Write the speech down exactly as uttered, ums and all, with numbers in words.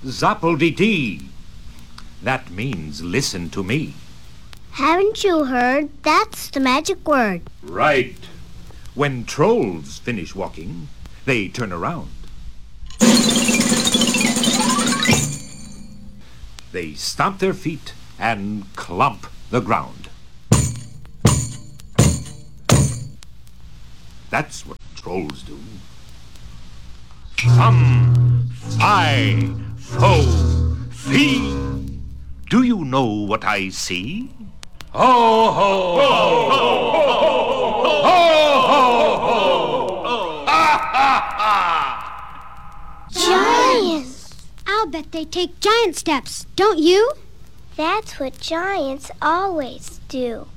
Zappel-dee-dee. That means listen to me. Haven't you heard? That's the magic word. Right. When trolls finish walking, they turn around. They stomp their feet and clomp the ground. That's what trolls do. Thum, fi, fo, fee. Do you know what I see? Ho, ho, ho, ho, ho, ho, ho, ho. Ha, ha, ha. Giants! I'll bet they take giant steps, don't you? That's what giants always do.